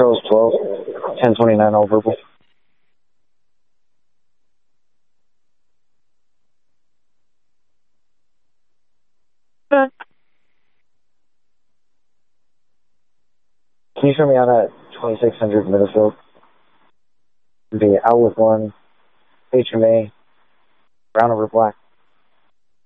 Charles 12, 1029 all verbal. Can you show me out at 2600 Middlefield? Be out with one, HMA, brown over black.